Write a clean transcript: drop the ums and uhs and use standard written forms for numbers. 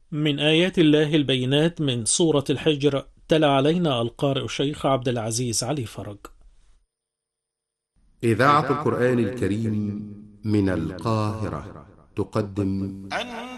من آيات الله البينات من سورة الحجر، تلا علينا القارئ الشيخ عبد العزيز علي فرج. إذاعة القرآن الكريم من القاهرة تقدم